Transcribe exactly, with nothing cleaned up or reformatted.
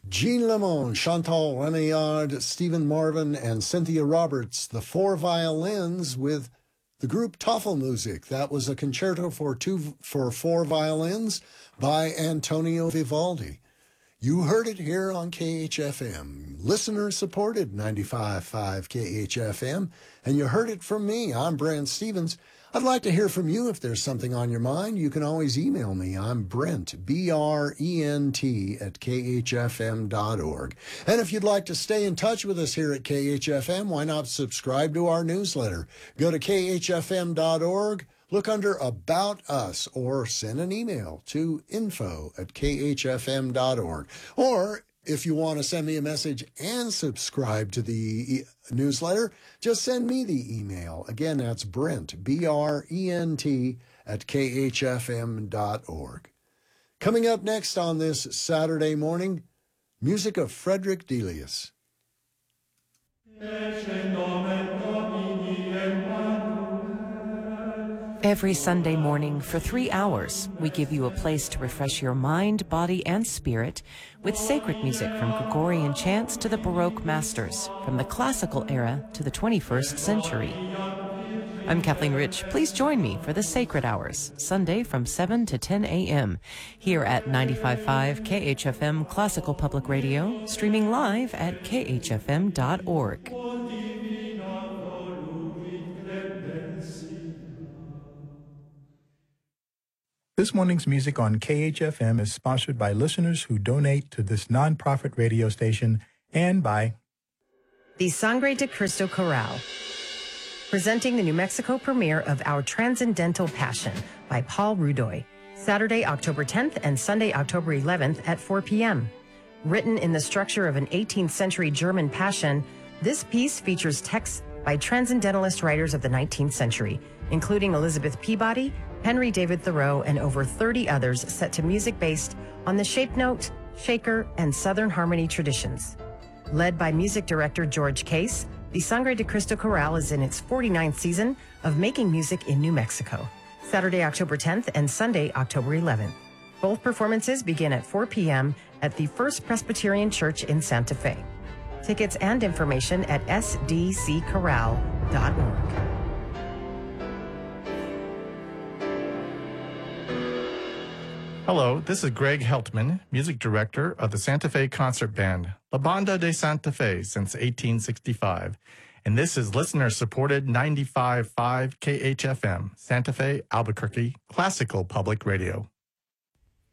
Jean Lemon, Chantal Renayard, Stephen Marvin, and Cynthia Roberts, the four violins with the group Tafelmusik. That was a concerto for two for four violins by Antonio Vivaldi. You heard it here on K H F M, listener-supported ninety-five point five K H F M, and you heard it from me. I'm Brent Stevens. I'd like to hear from you if there's something on your mind. You can always email me. I'm Brent, B R E N T, at K H F M dot org. And if you'd like to stay in touch with us here at K H F M, why not subscribe to our newsletter? Go to K H F M dot org. Look under About Us or send an email to info at K H F M dot org. Or if you want to send me a message and subscribe to the e- newsletter, just send me the email. Again, that's Brent, B R E N T, at K H F M dot org. Coming up next on this Saturday morning, music of Frederick Delius. Every Sunday morning for three hours, we give you a place to refresh your mind, body, and spirit with sacred music from Gregorian chants to the Baroque masters, from the classical era to the twenty-first century. I'm Kathleen Rich. Please join me for the Sacred Hours, Sunday from seven to ten a.m. here at ninety-five point five K H F M Classical Public Radio, streaming live at K H F M dot org. This morning's music on K H F M is sponsored by listeners who donate to this nonprofit radio station and by the Sangre de Cristo Chorale, presenting the New Mexico premiere of Our Transcendental Passion by Paul Rudoy, Saturday, October tenth and Sunday, October eleventh at four p.m. Written in the structure of an eighteenth century German passion, this piece features texts by transcendentalist writers of the nineteenth century, including Elizabeth Peabody, Henry David Thoreau, and over thirty others, set to music based on the shape note, shaker, and Southern harmony traditions. Led by music director George Case, the Sangre de Cristo Chorale is in its forty-ninth season of making music in New Mexico. Saturday, October tenth and Sunday, October eleventh. Both performances begin at four p.m. at the First Presbyterian Church in Santa Fe. Tickets and information at S D C chorale dot org. Hello, this is Greg Heltman, music director of the Santa Fe Concert Band, La Banda de Santa Fe, since eighteen sixty-five. And this is listener-supported ninety-five point five K H F M, Santa Fe, Albuquerque, Classical Public Radio.